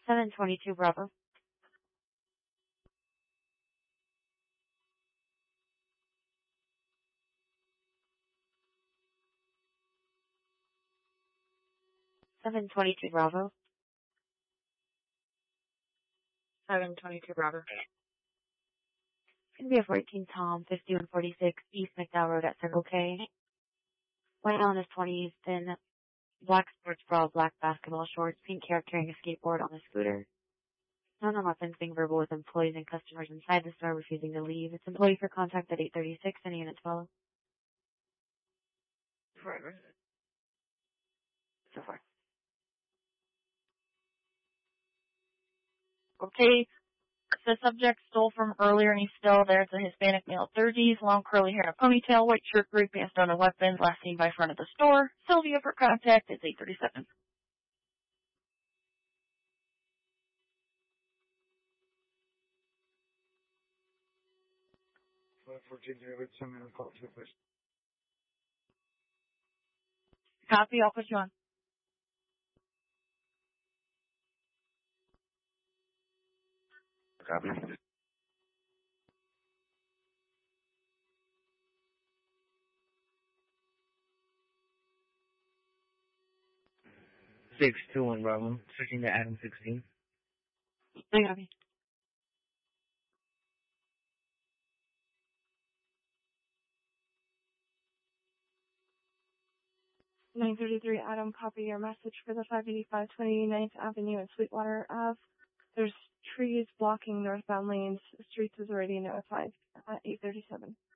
722 Bravo. Seven 22 Bravo. 722 Bravo. It's going to be a 14 Tom, 5146 East McDowell Road at Circle K. White Island is 20 Easton. Black sports bra, black basketball shorts, pink hair, carrying a skateboard on a scooter. None on weapons, being verbal with employees and customers inside the store, refusing to leave. It's employee for contact at 836 and unit 12. Forever. So far. Okay. The subject stole from earlier and he's still there. It's a Hispanic male, 30s, long curly hair and a ponytail, white shirt, gray pants, no weapons, last seen by front of the store. Sylvia for contact is 837. Copy, I'll put you on. Copy. 621 Bravo. Switching to Adam 16. I copy. (933) Adam, copy your message for the 585 29th Avenue and Sweetwater Ave. There's trees blocking northbound lanes. The streets is already notified at 837.